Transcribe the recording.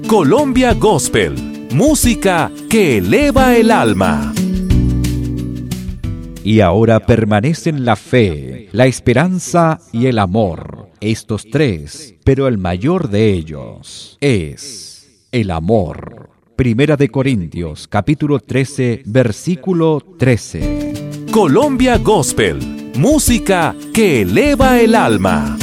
Colombia Gospel, música que eleva el alma. Y ahora permanecen la fe, la esperanza y el amor. Estos tres, pero el mayor de ellos es el amor. Primera de Corintios, capítulo 13, versículo 13. Colombia Gospel, música que eleva el alma.